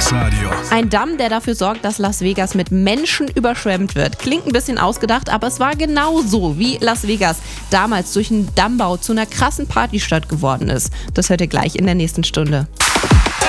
Kompakttradio. Ein Damm, der dafür sorgt, dass Las Vegas mit Menschen überschwemmt wird. Klingt ein bisschen ausgedacht, aber es war genauso, wie Las Vegas damals durch einen Dammbau zu einer krassen Partystadt geworden ist. Das hört ihr gleich in der nächsten Stunde.